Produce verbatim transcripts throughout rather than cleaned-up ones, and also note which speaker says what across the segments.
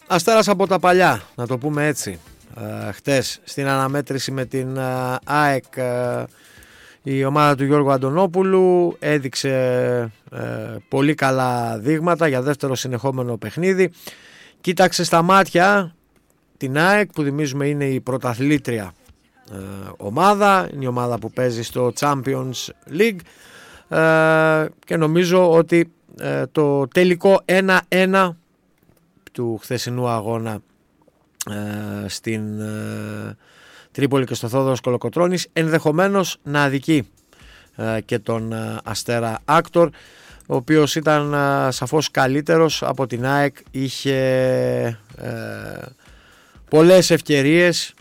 Speaker 1: Αστέρας από τα παλιά, να το πούμε έτσι. Ε, χτες στην αναμέτρηση με την ε, ΑΕΚ, ε, η ομάδα του Γιώργου Αντωνόπουλου έδειξε ε, πολύ καλά δείγματα για δεύτερο συνεχόμενο παιχνίδι. Κοίταξε στα μάτια την ΑΕΚ, που θυμίζουμε είναι η πρωταθλήτρια ε, ομάδα, είναι η ομάδα που παίζει στο Champions League, ε, και νομίζω ότι ε, το τελικό ένα ένα του χθεσινού αγώνα ε, στην ε, Τρίπολη και στο Θόδωρος Κολοκοτρώνης ενδεχομένως να αδικεί ε, και τον ε, Αστέρα Άκτορ, ο οποίος ήταν ε, σαφώς καλύτερος από την ΑΕΚ, είχε ε, πολλές ευκαιρίες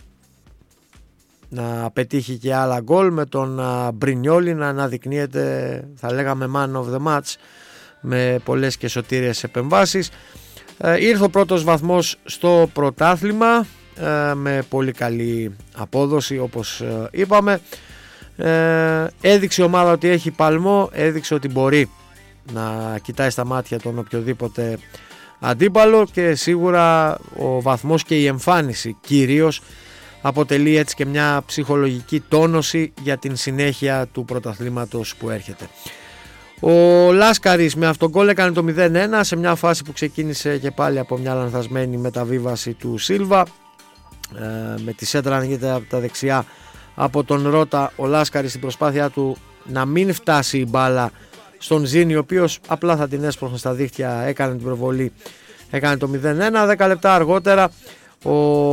Speaker 1: να πετύχει και άλλα γκολ, με τον ε, Μπρινιόλι να αναδεικνύεται, θα λέγαμε, man of the match, με πολλές και σωτήριες επεμβάσεις. Ε, ήρθε ο πρώτος βαθμός στο πρωτάθλημα ε, με πολύ καλή απόδοση, όπως ε, είπαμε. Ε, έδειξε η ομάδα ότι έχει παλμό, έδειξε ότι μπορεί να κοιτάει στα μάτια τον οποιοδήποτε αντίπαλο, και σίγουρα ο βαθμός και η εμφάνιση κυρίως αποτελεί έτσι και μια ψυχολογική τόνωση για την συνέχεια του πρωταθλήματος που έρχεται. Ο Λάσκαρης με αυτόν γκολ έκανε το μηδέν ένα σε μια φάση που ξεκίνησε και πάλι από μια λανθασμένη μεταβίβαση του Σίλβα, ε, με τη σέντρα να γίνεται από τα δεξιά από τον Ρώτα. Ο Λάσκαρης στην προσπάθειά του να μην φτάσει η μπάλα στον Ζήνη, ο οποίος απλά θα την έσπροχνε στα δίχτυα, έκανε την προβολή, έκανε το μηδέν ένα. Δέκα λεπτά αργότερα ο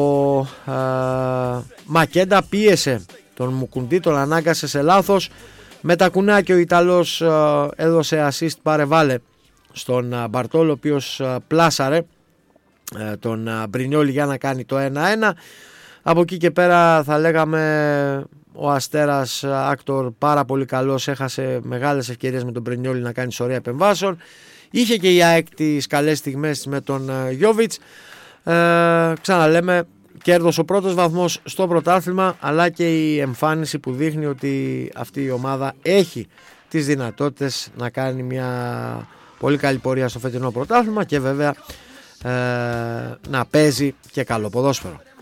Speaker 1: ε, Μακέντα πίεσε τον Μουκουντή, τον ανάγκασε σε λάθος. Με τα κουνάκια ο Ιταλός ε, έδωσε assist πάρε-βάλε στον ε, Μπαρτόλο, ο οποίος ε, πλάσαρε ε, τον ε, Μπρινιόλι για να κάνει το ένα ένα. Από εκεί και πέρα θα λέγαμε ο Αστέρας Άκτορ πάρα πολύ καλός, έχασε μεγάλες ευκαιρίες με τον Μπρινιόλι να κάνει σωρία επεμβάσεων. Είχε και η ΑΕΚ τις καλές στιγμές με τον ε, Γιόβιτς. Ε, ξαναλέμε, κέρδος ο πρώτος βαθμός στο πρωτάθλημα, αλλά και η εμφάνιση που δείχνει ότι αυτή η ομάδα έχει τις δυνατότητες να κάνει μια πολύ καλή πορεία στο φετινό πρωτάθλημα, και βέβαια ε, να παίζει και καλό ποδόσφαιρο.